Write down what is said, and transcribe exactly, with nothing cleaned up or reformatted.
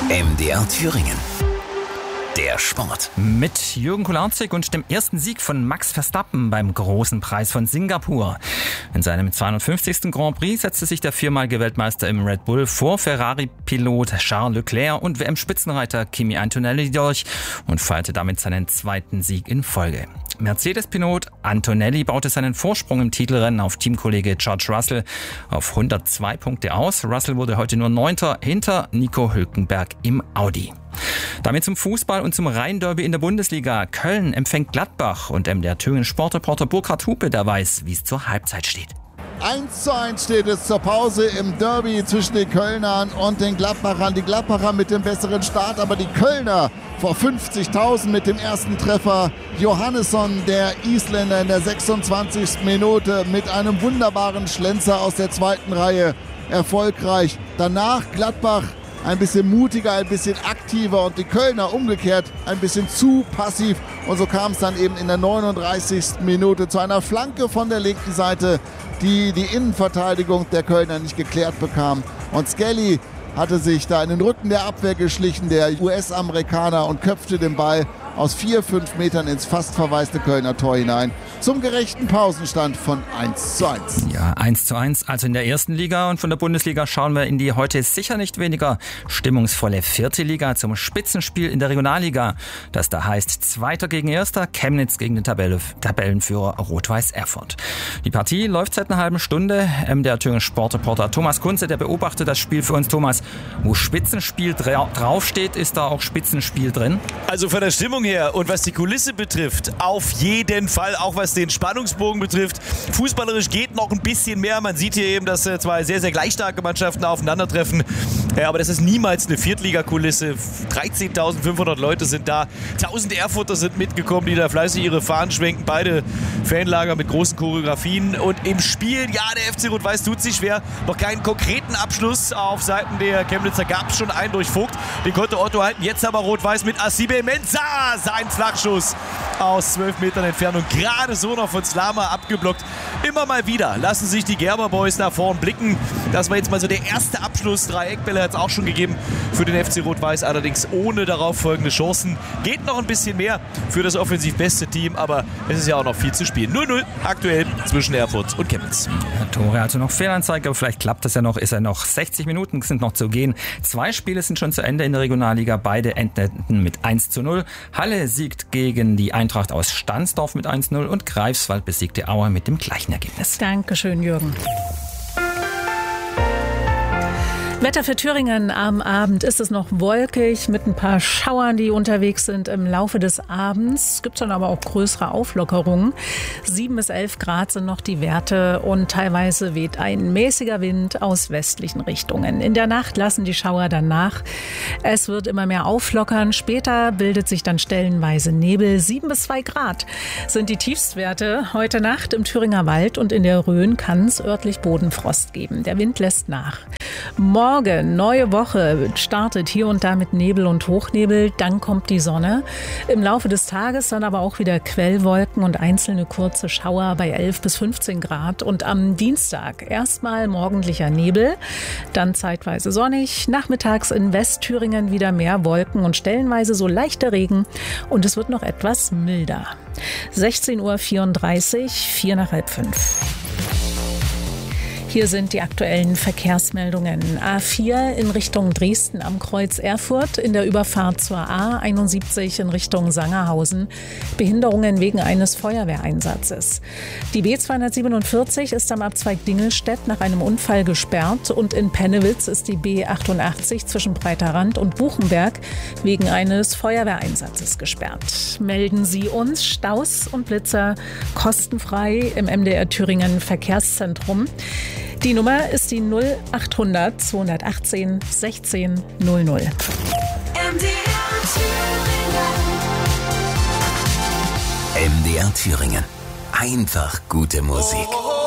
M D R Thüringen. Der Sport. Mit Jürgen Kularczyk und dem ersten Sieg von Max Verstappen beim Großen Preis von Singapur. In seinem zweihundertfünfzigsten Grand Prix setzte sich der viermalige Weltmeister im Red Bull vor Ferrari-Pilot Charles Leclerc und W M-Spitzenreiter Kimi Antonelli durch und feierte damit seinen zweiten Sieg in Folge. Mercedes-Pilot Antonelli baute seinen Vorsprung im Titelrennen auf Teamkollege George Russell auf hundertzwei Punkte aus. Russell wurde heute nur Neunter hinter Nico Hülkenberg im Audi. Damit zum Fußball und zum Rhein-Derby in der Bundesliga. Köln empfängt Gladbach und M D R Thüringen Sportreporter Burkhard Hupe, der weiß, wie es zur Halbzeit steht. eins zu eins steht es zur Pause im Derby zwischen den Kölnern und den Gladbachern. Die Gladbacher mit dem besseren Start, aber die Kölner vor fünfzigtausend mit dem ersten Treffer. Johannesson, der Isländer, in der sechsundzwanzigsten Minute mit einem wunderbaren Schlenzer aus der zweiten Reihe erfolgreich. Danach Gladbach ein bisschen mutiger, ein bisschen aktiver und die Kölner umgekehrt ein bisschen zu passiv. Und so kam es dann eben in der neununddreißigsten Minute zu einer Flanke von der linken Seite, die die Innenverteidigung der Kölner nicht geklärt bekam. Und Skelly hatte sich da in den Rücken der Abwehr geschlichen, der U S-Amerikaner, und köpfte den Ball aus vier, fünf Metern ins fast verwaiste Kölner Tor hinein. Zum gerechten Pausenstand von eins zu eins. Ja, eins zu eins, also in der ersten Liga. Und von der Bundesliga schauen wir in die heute sicher nicht weniger stimmungsvolle vierte Liga zum Spitzenspiel in der Regionalliga. Das da heißt Zweiter gegen Erster, Chemnitz gegen den Tabelle, Tabellenführer Rot-Weiß Erfurt. Die Partie läuft seit einer halben Stunde. M D R Thüringen Sportreporter Thomas Kunze, der beobachtet das Spiel für uns. Thomas, wo Spitzenspiel dra- draufsteht, ist da auch Spitzenspiel drin? Also von der Stimmung her und was die Kulisse betrifft, auf jeden Fall, auch was den Spannungsbogen betrifft. Fußballerisch geht noch ein bisschen mehr. Man sieht hier eben, dass zwei sehr, sehr gleich starke Mannschaften aufeinandertreffen. Ja, aber das ist niemals eine Viertligakulisse. dreizehntausendfünfhundert Leute sind da. tausend Erfurter sind mitgekommen, die da fleißig ihre Fahnen schwenken. Beide Fanlager mit großen Choreografien. Und im Spiel, ja, der F C Rot-Weiß tut sich schwer. Noch keinen konkreten Abschluss auf Seiten der Chemnitzer. Gab es schon einen durch Vogt. Den konnte Otto halten. Jetzt aber Rot-Weiß mit Asibe Mensah. Sein Flachschuss aus zwölf Metern Entfernung. Gerade so noch von Slama abgeblockt. Immer mal wieder lassen sich die Gerber Boys da vorn blicken. Das war jetzt mal so der erste Abschluss. Drei Eckbälle hat es auch schon gegeben für den F C Rot-Weiß. Allerdings ohne darauf folgende Chancen. Geht noch ein bisschen mehr für das offensiv beste Team. Aber es ist ja auch noch viel zu spielen. null null aktuell zwischen Erfurt und Chemnitz. Ja, Tore, also noch Fehlanzeige, aber vielleicht klappt das ja noch. Ist ja noch sechzig Minuten sind noch zu gehen. Zwei Spiele sind schon zu Ende in der Regionalliga. Beide endeten mit eins zu null. Halle siegt gegen die Eintracht aus Stahnsdorf mit eins zu null und Greifswald besiegte Auer mit dem gleichen Ergebnis. Dankeschön, Jürgen. Wetter für Thüringen. Am Abend ist es noch wolkig mit ein paar Schauern, die unterwegs sind im Laufe des Abends. Es gibt dann aber auch größere Auflockerungen. sieben bis elf Grad sind noch die Werte und teilweise weht ein mäßiger Wind aus westlichen Richtungen. In der Nacht lassen die Schauer dann nach. Es wird immer mehr auflockern. Später bildet sich dann stellenweise Nebel. sieben bis zwei Grad sind die Tiefstwerte heute Nacht im Thüringer Wald und in der Rhön kann es örtlich Bodenfrost geben. Der Wind lässt nach. Morgen, neue Woche, startet hier und da mit Nebel und Hochnebel, dann kommt die Sonne. Im Laufe des Tages dann aber auch wieder Quellwolken und einzelne kurze Schauer bei elf bis fünfzehn Grad. Und am Dienstag erstmal morgendlicher Nebel, dann zeitweise sonnig, nachmittags in Westthüringen wieder mehr Wolken und stellenweise so leichter Regen und es wird noch etwas milder. sechzehn Uhr vierunddreißig, vier nach halb fünf. Hier sind die aktuellen Verkehrsmeldungen. A vier in Richtung Dresden am Kreuz Erfurt, in der Überfahrt zur A einundsiebzig in Richtung Sangerhausen. Behinderungen wegen eines Feuerwehreinsatzes. Die B zweihundertsiebenundvierzig ist am Abzweig Dingelstedt nach einem Unfall gesperrt und in Pennewitz ist die B achtundachtzig zwischen Breiterrand und Buchenberg wegen eines Feuerwehreinsatzes gesperrt. Melden Sie uns Staus und Blitzer kostenfrei im M D R Thüringen Verkehrszentrum. Die Nummer ist die null achthundert zweihundertachtzehn sechzehn null null. M D R Thüringen. M D R Thüringen. Einfach gute Musik.